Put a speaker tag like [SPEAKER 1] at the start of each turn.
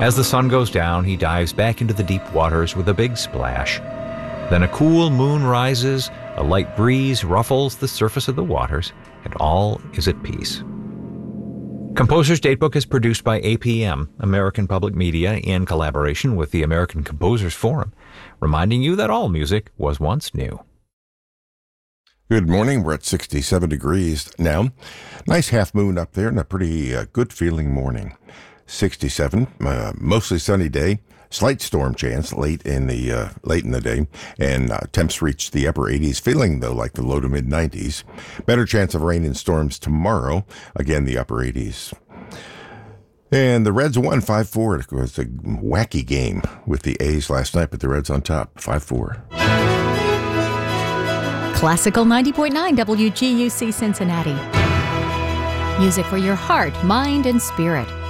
[SPEAKER 1] As the sun goes down, he dives back into the deep waters with a big splash. Then a cool moon rises, a light breeze ruffles the surface of the waters, and all is at peace. Composer's Datebook is produced by APM, American Public Media, in collaboration with the American Composers Forum, reminding you that all music was once new.
[SPEAKER 2] Good morning. We're at 67 degrees now. Nice half moon up there and a pretty good feeling morning. 67, mostly sunny day. Slight storm chance late in the day, and temps reach the upper 80s, feeling though like the low to mid 90s. Better chance of rain and storms tomorrow, again the upper 80s. And the Reds won 5-4. It was a wacky game with the A's last night, but the Reds on top, 5-4.
[SPEAKER 3] Classical 90.9 WGUC Cincinnati. Music for your heart, mind, and spirit.